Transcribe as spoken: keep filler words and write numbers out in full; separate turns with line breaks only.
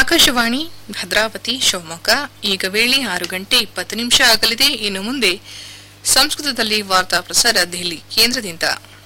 ಆಕಾಶವಾಣಿ ಭದ್ರಾವತಿ ಶಿವಮೊಗ್ಗ. ಈಗ ವೇಳೆ ಆರು ಗಂಟೆ ಇಪ್ಪತ್ತು ನಿಮಿಷ ಆಗಲಿದೆ. ಇನ್ನು ಮುಂದೆ ಸಂಸ್ಕೃತದಲ್ಲಿ ವಾರ್ತಾ ಪ್ರಸಾರ ದೆಹಲಿ ಕೇಂದ್ರದಿಂದ.